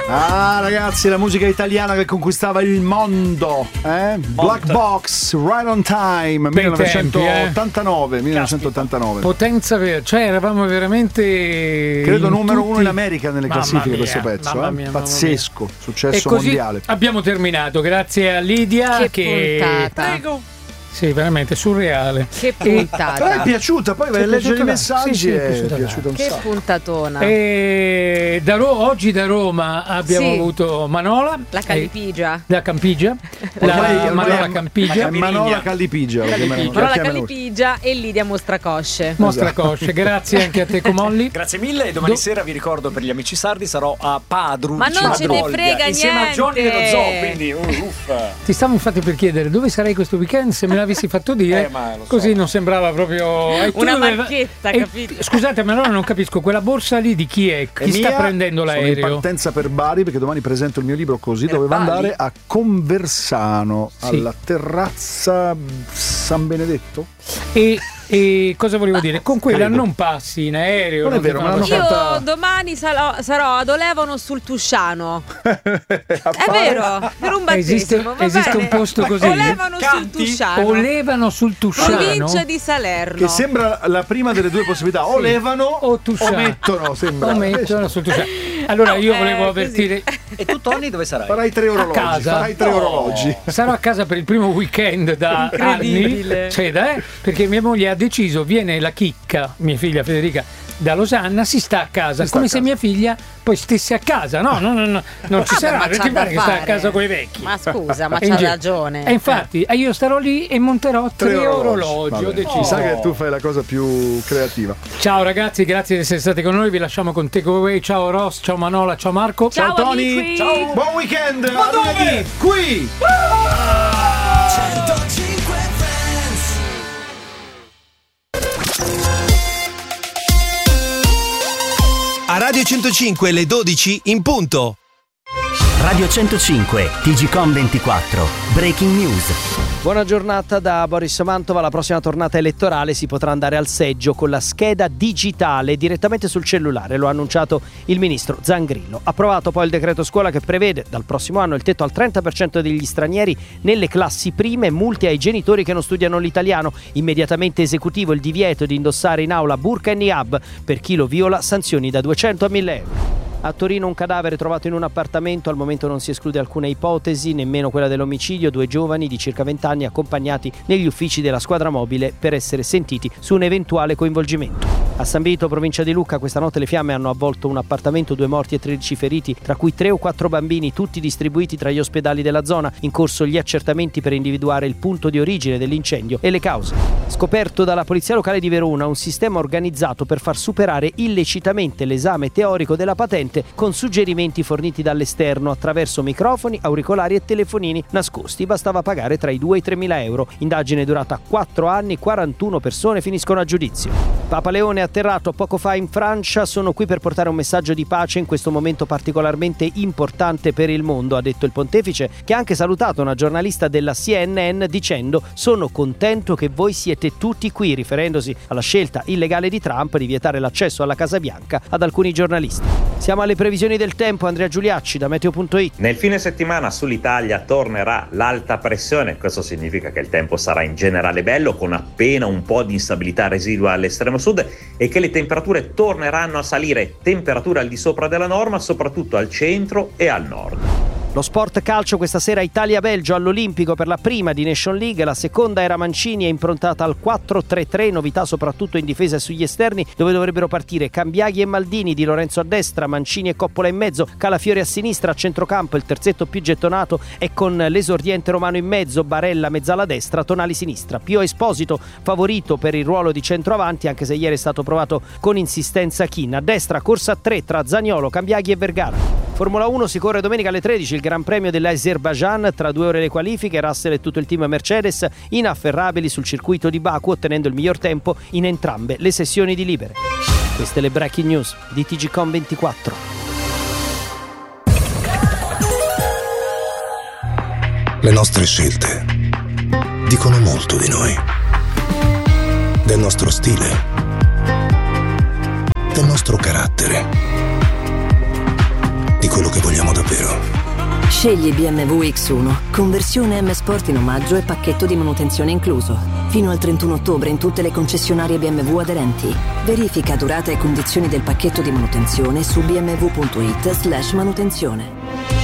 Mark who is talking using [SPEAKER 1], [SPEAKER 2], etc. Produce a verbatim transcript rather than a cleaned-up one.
[SPEAKER 1] Ah, ragazzi, la musica italiana che conquistava il mondo, eh? Black Box, Right on Time, millenovecentottantanove, tempi, eh? millenovecentottantanove.
[SPEAKER 2] Potenza vera, cioè eravamo veramente
[SPEAKER 1] credo numero
[SPEAKER 2] tutti...
[SPEAKER 1] uno in America nelle
[SPEAKER 2] mamma
[SPEAKER 1] classifiche
[SPEAKER 2] mia,
[SPEAKER 1] questo pezzo,
[SPEAKER 2] mamma
[SPEAKER 1] eh?
[SPEAKER 2] mia,
[SPEAKER 1] pazzesco,
[SPEAKER 2] mamma mia.
[SPEAKER 1] Successo
[SPEAKER 2] e così
[SPEAKER 1] mondiale.
[SPEAKER 2] Abbiamo terminato, grazie a Lidia
[SPEAKER 3] che,
[SPEAKER 2] che...
[SPEAKER 3] puntata.
[SPEAKER 2] Prego. Sì, veramente surreale.
[SPEAKER 3] Che puntata.
[SPEAKER 1] Però è piaciuta, poi vai a leggere i messaggi.
[SPEAKER 2] Sì, sì,
[SPEAKER 1] è
[SPEAKER 2] piaciuta,
[SPEAKER 1] piaciuta un
[SPEAKER 3] che
[SPEAKER 1] sacco.
[SPEAKER 3] puntatona.
[SPEAKER 2] E da Ro- oggi da Roma abbiamo
[SPEAKER 3] Sì.
[SPEAKER 2] avuto Manola,
[SPEAKER 3] La Callipigia.
[SPEAKER 2] la Campigia, la
[SPEAKER 1] Ormai- ormai
[SPEAKER 2] Manola
[SPEAKER 1] è-
[SPEAKER 2] Campigia,
[SPEAKER 1] è Manola Callipigia, lo chiamano- lo
[SPEAKER 3] Però la
[SPEAKER 1] chiamano-
[SPEAKER 3] Callipigia e Lidia Mostracosce.
[SPEAKER 2] Mostra Cosce. Grazie anche a te Comolli.
[SPEAKER 4] Grazie mille e domani
[SPEAKER 2] Do-
[SPEAKER 4] sera vi ricordo per gli amici sardi sarò a Padru
[SPEAKER 3] Ma
[SPEAKER 4] vicino
[SPEAKER 3] non
[SPEAKER 4] a
[SPEAKER 3] ce ne
[SPEAKER 4] Olbia,
[SPEAKER 3] frega
[SPEAKER 4] insieme
[SPEAKER 3] niente.
[SPEAKER 4] a Johnny dello Zoo, quindi uh, uffa.
[SPEAKER 2] Ti stavo infatti per chiedere dove sarei questo weekend, se me l'avessi fatto dire,
[SPEAKER 4] Eh, ma lo so.
[SPEAKER 2] così non sembrava proprio e tu
[SPEAKER 3] Una
[SPEAKER 2] dove-
[SPEAKER 3] marchetta,
[SPEAKER 2] e-
[SPEAKER 3] capito?
[SPEAKER 2] Scusate, ma allora non capisco, quella borsa lì di chi è? Chi
[SPEAKER 1] È
[SPEAKER 2] sta
[SPEAKER 1] mia,
[SPEAKER 2] prendendo
[SPEAKER 1] sono in
[SPEAKER 2] l'aereo?
[SPEAKER 1] partenza per Bari perché domani presento il mio libro, così
[SPEAKER 4] Per
[SPEAKER 1] doveva
[SPEAKER 4] Bali?
[SPEAKER 1] andare a Conversano,
[SPEAKER 2] Sì.
[SPEAKER 1] alla terrazza San Benedetto.
[SPEAKER 2] E, e cosa volevo dire? Con quella
[SPEAKER 1] credo.
[SPEAKER 2] non passi in aereo.
[SPEAKER 1] Non è
[SPEAKER 2] ti
[SPEAKER 1] vero,
[SPEAKER 2] fanno
[SPEAKER 1] me l'hanno
[SPEAKER 2] passare-
[SPEAKER 1] fatta-
[SPEAKER 3] Io domani sarò, sarò ad Olevano sul Tusciano.
[SPEAKER 1] È
[SPEAKER 3] È vero, per un
[SPEAKER 2] Esiste-
[SPEAKER 3] battesimo. va
[SPEAKER 2] esiste
[SPEAKER 3] bene?
[SPEAKER 2] un posto così?
[SPEAKER 3] Olevano sul
[SPEAKER 4] Canti?
[SPEAKER 3] Tusciano.
[SPEAKER 2] Olevano sul Tusciano.
[SPEAKER 3] Provincia di Salerno.
[SPEAKER 1] Che sembra la prima delle due possibilità, o
[SPEAKER 2] Sì.
[SPEAKER 1] levano
[SPEAKER 2] O Tusciano.
[SPEAKER 1] o mettono, sembra.
[SPEAKER 2] O mettono sul Tusciano. Allora io
[SPEAKER 3] No,
[SPEAKER 2] volevo
[SPEAKER 3] eh,
[SPEAKER 2] avvertire.
[SPEAKER 4] E tu Tony dove sarai?
[SPEAKER 1] Farai tre orologi,
[SPEAKER 2] casa.
[SPEAKER 1] farai tre
[SPEAKER 4] No.
[SPEAKER 1] orologi.
[SPEAKER 2] Sarò a casa per il primo weekend da anni,
[SPEAKER 3] Incredibile.
[SPEAKER 2] cioè, da- eh, perché mia moglie ha deciso, viene la chicca, mia figlia Federica, da Losanna, si sta a casa,
[SPEAKER 1] Si sta
[SPEAKER 2] come
[SPEAKER 1] a
[SPEAKER 2] se
[SPEAKER 1] casa.
[SPEAKER 2] mia figlia poi stesse a casa. No, no, no, no, non ci
[SPEAKER 3] Vabbè,
[SPEAKER 2] sarà,
[SPEAKER 3] ma
[SPEAKER 2] perché
[SPEAKER 3] c'ha
[SPEAKER 2] ti
[SPEAKER 3] da
[SPEAKER 2] pare che sta a
[SPEAKER 3] fare.
[SPEAKER 2] casa con i vecchi.
[SPEAKER 3] Ma scusa, ma
[SPEAKER 2] È in
[SPEAKER 3] c'ha
[SPEAKER 2] giro.
[SPEAKER 3] ragione.
[SPEAKER 2] E infatti eh, io starò lì e monterò tre, orologi,
[SPEAKER 1] Vabbè.
[SPEAKER 2] ho deciso.
[SPEAKER 1] Mi sa che tu fai la cosa più creativa.
[SPEAKER 2] Ciao ragazzi, grazie di essere stati con noi, vi lasciamo con Takeaway. Ciao Ross, ciao Manola, ciao Marco.
[SPEAKER 3] Ciao,
[SPEAKER 1] Tony.
[SPEAKER 3] amici.
[SPEAKER 1] Ciao. Buon weekend. A lunedì, qui.
[SPEAKER 5] A Radio centocinque le dodici in punto.
[SPEAKER 6] Radio centocinque, T G Com ventiquattro, Breaking News.
[SPEAKER 7] Buona giornata da Boris Mantova. La prossima tornata elettorale si potrà andare al seggio con la scheda digitale direttamente sul cellulare, lo ha annunciato il ministro Zangrillo. Approvato poi il decreto scuola che prevede dal prossimo anno il tetto al trenta per cento degli stranieri nelle classi prime, multe ai genitori che non studiano l'italiano, immediatamente esecutivo il divieto di indossare in aula burka e niqab, per chi lo viola sanzioni da duecento a mille euro. A Torino un cadavere trovato in un appartamento, al momento non si esclude alcuna ipotesi, nemmeno quella dell'omicidio, due giovani di circa venti anni accompagnati negli uffici della squadra mobile per essere sentiti su un eventuale coinvolgimento. A San Vito, provincia di Lucca, questa notte le fiamme hanno avvolto un appartamento, due morti e tredici feriti, tra cui tre o quattro bambini, tutti distribuiti tra gli ospedali della zona, in corso gli accertamenti per individuare il punto di origine dell'incendio e le cause. Scoperto dalla polizia locale di Verona un sistema organizzato per far superare illecitamente l'esame teorico della patente con suggerimenti forniti dall'esterno attraverso microfoni, auricolari e telefonini nascosti. Bastava pagare tra i due e i tremila euro. Indagine durata quattro anni, quarantuno persone finiscono a giudizio. Papa Leone è atterrato poco fa in Francia, sono qui per portare un messaggio di pace in questo momento particolarmente importante per il mondo, ha detto il pontefice, che ha anche salutato una giornalista della C N N dicendo: sono contento che voi siete tutti qui, riferendosi alla scelta illegale di Trump di vietare l'accesso alla Casa Bianca ad alcuni giornalisti. Siamo alle previsioni del tempo, Andrea Giuliacci da Meteo punto it.
[SPEAKER 8] Nel fine settimana sull'Italia tornerà l'alta pressione, questo significa che il tempo sarà in generale bello con appena un po' di instabilità residua all'estremo sud e che le temperature torneranno a salire, temperature al di sopra della norma soprattutto al centro e al nord.
[SPEAKER 7] Lo sport calcio questa sera Italia-Belgio all'Olimpico per la prima di Nation League, la seconda era Mancini, è improntata al quattro tre tre, novità soprattutto in difesa e sugli esterni dove dovrebbero partire Cambiaghi e Maldini, Di Lorenzo a destra, Mancini e Coppola in mezzo, Calafiori a sinistra, a centrocampo il terzetto più gettonato è con l'esordiente romano in mezzo, Barella mezzala a destra, Tonali sinistra, Pio Esposito favorito per il ruolo di centroavanti anche se ieri è stato provato con insistenza Chin, a destra corsa a tre tra Zaniolo, Cambiaghi e Vergara. Formula uno si corre domenica alle tredici il Gran Premio dell'Azerbaijan, tra due ore le qualifiche, Russell e tutto il team Mercedes inafferrabili sul circuito di Baku ottenendo il miglior tempo in entrambe le sessioni di libere. Queste le breaking news di T G Com ventiquattro.
[SPEAKER 9] Le nostre scelte dicono molto di noi, del nostro stile, del nostro carattere. quello che vogliamo davvero.
[SPEAKER 10] Scegli B M W X uno, conversione M Sport in omaggio e pacchetto di manutenzione incluso. Fino al trentuno ottobre in tutte le concessionarie B M W aderenti. Verifica durata e condizioni del pacchetto di manutenzione su bmw punto it slash manutenzione.